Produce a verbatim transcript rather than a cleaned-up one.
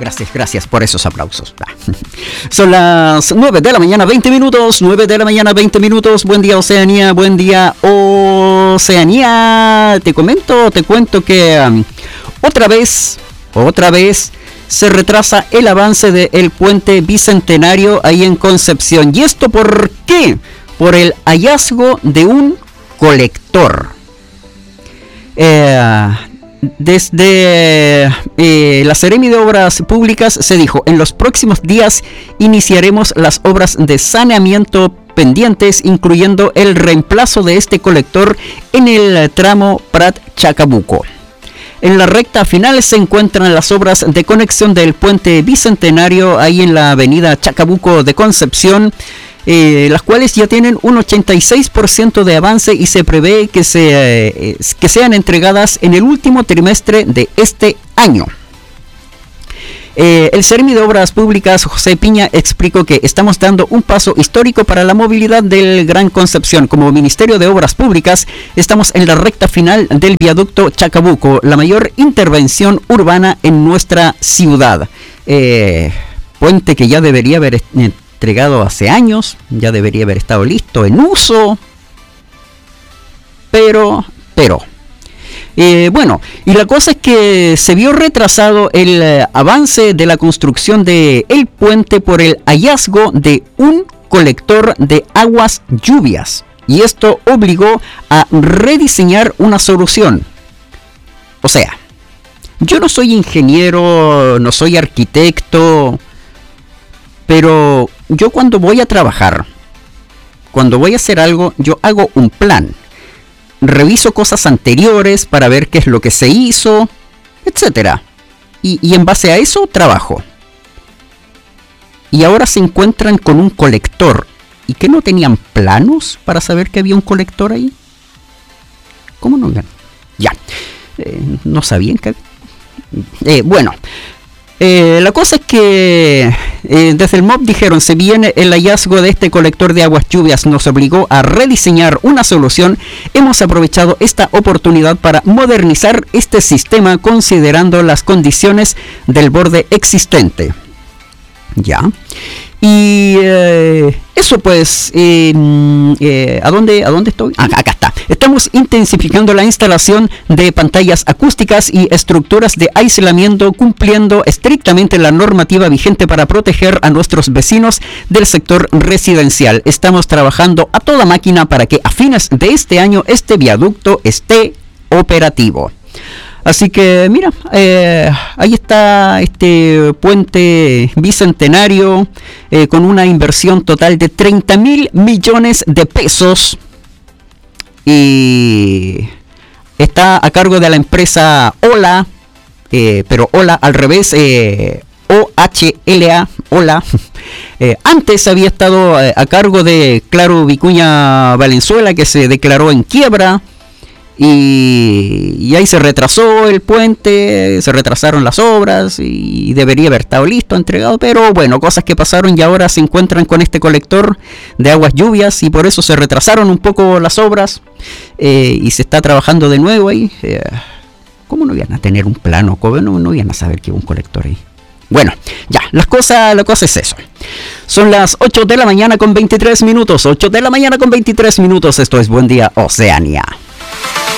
gracias, gracias por esos aplausos. Son las nueve de la mañana, veinte minutos, nueve de la mañana, veinte minutos. Buen día, Oceanía, buen día, Oceanía. Te comento, te cuento que um, otra vez, otra vez se retrasa el avance del puente bicentenario ahí en Concepción. ¿Y esto por qué? Por el hallazgo de un colector. Eh... Desde eh, la Seremi de Obras Públicas se dijo: en los próximos días iniciaremos las obras de saneamiento pendientes, incluyendo el reemplazo de este colector en el tramo Prat-Chacabuco. En la recta final se encuentran las obras de conexión del puente bicentenario ahí en la avenida Chacabuco de Concepción, Eh, las cuales ya tienen un ochenta y seis por ciento de avance y se prevé que, se, eh, que sean entregadas en el último trimestre de este año. Eh, el Seremi de Obras Públicas, José Piña, explicó que estamos dando un paso histórico para la movilidad del Gran Concepción. Como Ministerio de Obras Públicas, estamos en la recta final del viaducto Chacabuco, la mayor intervención urbana en nuestra ciudad. Eh, puente que ya debería haber eh, entregado hace años, ya debería haber estado listo, en uso, pero, pero, eh, bueno, y la cosa es que se vio retrasado el eh, avance de la construcción de el puente por el hallazgo de un colector de aguas lluvias, y esto obligó a rediseñar una solución. O sea, yo no soy ingeniero, no soy arquitecto, pero yo cuando voy a trabajar, cuando voy a hacer algo, yo hago un plan. Reviso cosas anteriores para ver qué es lo que se hizo, etcétera. Y, y en base a eso trabajo. Y ahora se encuentran con un colector. ¿Y que no tenían planos para saber que había un colector ahí? ¿Cómo no? Ya. Eh, no sabían que... Eh, bueno... Eh, la cosa es que eh, desde el M O B dijeron: se viene el hallazgo de este colector de aguas lluvias, nos obligó a rediseñar una solución. Hemos aprovechado esta oportunidad para modernizar este sistema considerando las condiciones del borde existente. Ya. Y eh, eso pues, eh, eh, ¿a dónde, a dónde estoy? Ah, acá está. Estamos intensificando la instalación de pantallas acústicas y estructuras de aislamiento, cumpliendo estrictamente la normativa vigente para proteger a nuestros vecinos del sector residencial. Estamos trabajando a toda máquina para que a fines de este año este viaducto esté operativo. Así que mira, eh, ahí está este puente bicentenario eh, con una inversión total de treinta mil millones de pesos y está a cargo de la empresa Ola, eh, pero Ola al revés, eh, O H L A, Ola. Eh, antes había estado eh, a cargo de Claro Vicuña Valenzuela, que se declaró en quiebra. Y, y ahí se retrasó el puente, se retrasaron las obras y debería haber estado listo, entregado, pero bueno, cosas que pasaron y ahora se encuentran con este colector de aguas lluvias y por eso se retrasaron un poco las obras eh, y se está trabajando de nuevo ahí. Eh, ¿Cómo no iban a tener un plano? ¿Cómo no, no iban a saber que hubo un colector ahí? Bueno, ya, las cosas, la cosa es eso. Son las ocho de la mañana con veintitrés minutos, ocho de la mañana con veintitrés minutos, esto es Buen Día Oceanía.